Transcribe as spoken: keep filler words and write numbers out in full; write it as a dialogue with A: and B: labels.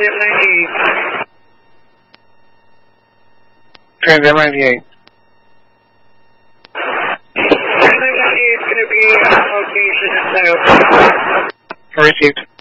A: M ninety-eight.
B: Trans M ninety-eight.
A: M ninety-eight is going to be on location in South.
B: Received.